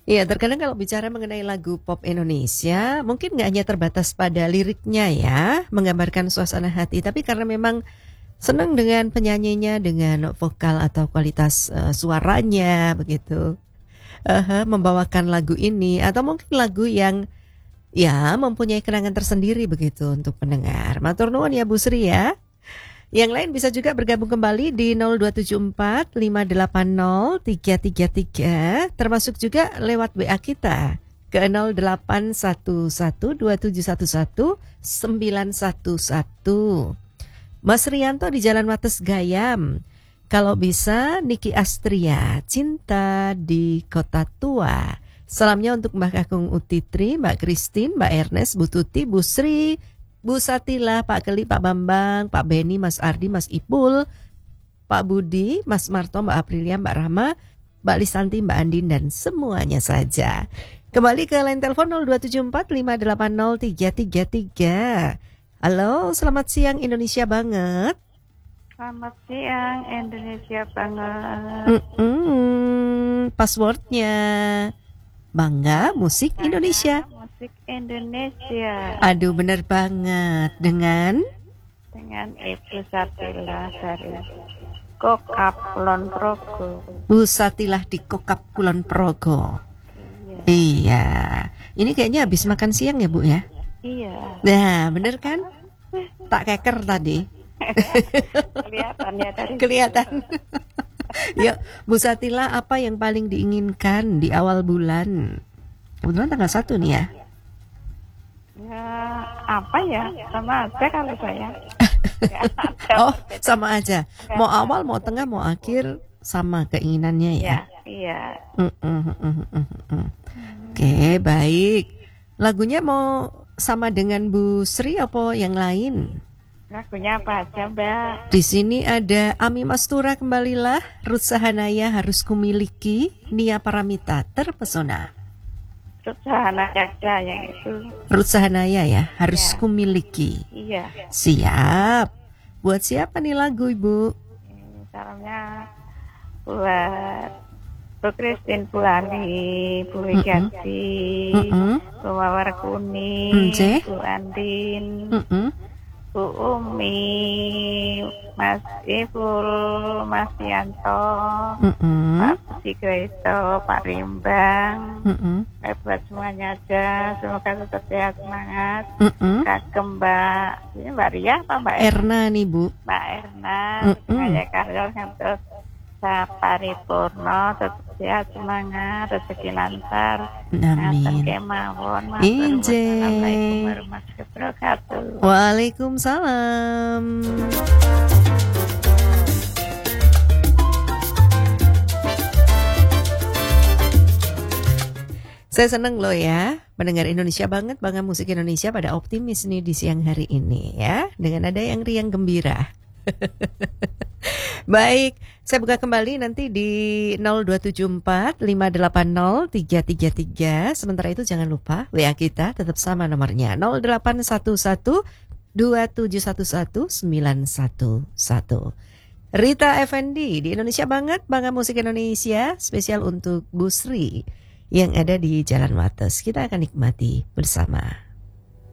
Iya, terkadang kalau bicara mengenai lagu pop Indonesia, mungkin nggak hanya terbatas pada liriknya ya, menggambarkan suasana hati, tapi karena memang senang dengan penyanyinya, dengan vokal atau kualitas suaranya, begitu. Membawakan lagu ini, atau mungkin lagu yang ya mempunyai kenangan tersendiri begitu untuk pendengar. Matur nuwun ya Bu Sri ya. Yang lain bisa juga bergabung kembali di 0274 580 333 termasuk juga lewat WA kita ke 0811 2711 911. Mas Rianto di Jalan Wates Gayam. Kalau bisa Niki Astria, Cinta di Kota Tua. Salamnya untuk Mbak Kakung Utitri, Mbak Christine, Mbak Ernest, Bu Tuti, Bu Sri, Bu Satila, Pak Keli, Pak Bambang, Pak Beni, Mas Ardi, Mas Ipul, Pak Budi, Mas Marto, Mbak Aprilia, Mbak Rahma, Mbak Lisanti, Mbak Andin, dan semuanya saja. Kembali ke line telepon 0274 580 333. Halo, selamat siang Indonesia banget. Selamat siang Indonesia banget. Passwordnya Bangga Musik Indonesia. Musik Indonesia. Aduh, bener banget. Dengan Ibu Satila dari Kokap Kulon Progo. Bu Satilah di Kokap Kulon Progo. Iya. Ini kayaknya habis makan siang ya Bu ya? Iya. Nah, bener kan? Tak keker tadi. Kelihatan ya dari Kelihatan. Yuk, Bu Satila, apa yang paling diinginkan di awal bulan? Kebetulan tanggal 1 nih ya. Ya, apa ya? Sama aja kalau saya. Oh, sama aja. Mau awal, mau tengah, mau akhir, sama keinginannya ya. Iya. Oke, baik. Lagunya mau sama dengan Bu Sri apa yang lain? Lagunya apa aja, Mbak? Di sini ada Ami Mastura Kembalilah, Ruth Sahanaya Harus Kumiliki, Nia Paramita Terpesona. Ruth Sahanaya yang itu. Ruth Sahanaya ya, Harus Kumiliki. Iya. Siap. Buat siapa nih lagu Ibu? Salamnya buat Bu Christine, Bu Ali, Bu Wigati, Bu Mawar Kuning, Bu Andin, Bu Umi, Mas Iful, Mas Yanto, Pak Sigrito, Pak Rimbang, buat semuanya aja, semoga tetap sehat semangat. Kagem Mbak, ini Mbak Ria apa Mbak Erna nih Bu? Mbak Erna, saya karya ngantos Paripurno, tetap sehat semangat, rezeki lancar. Amin. Assalamualaikum warahmatullahi wabarakatuh. Waalaikumsalam. Saya seneng loh ya mendengar Indonesia banget, Bangga Musik Indonesia pada optimis nih di siang hari ini ya, dengan ada yang riang gembira. Baik, saya buka kembali nanti di 0274 580 333. Sementara itu jangan lupa WA kita tetap sama nomornya 0811 2711 911. Rita Effendi di Indonesia banget, Bangga Musik Indonesia, spesial untuk Bu Sri yang ada di Jalan Wates. Kita akan nikmati bersama.